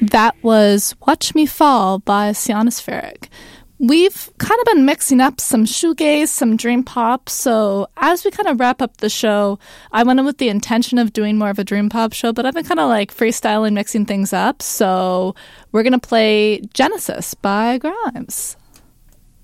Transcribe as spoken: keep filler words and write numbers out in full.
That was Watch Me Fall by Sionospheric. We've kind of been mixing up some shoegaze, some dream pop, so as we kind of wrap up the show, I went in with the intention of doing more of a dream pop show, but I've been kind of like freestyling, mixing things up, so we're going to play Genesis by Grimes.